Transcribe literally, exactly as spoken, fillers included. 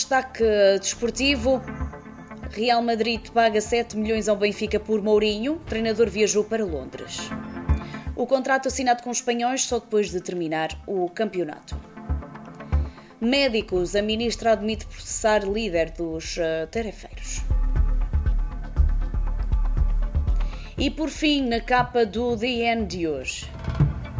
destaque desportivo. Real Madrid paga sete milhões ao Benfica por Mourinho. O treinador viajou para Londres. O contrato assinado com os espanhóis só depois de terminar o campeonato. Médicos, a ministra admite processar líder dos uh, tarefeiros. E por fim, na capa do The End de hoje.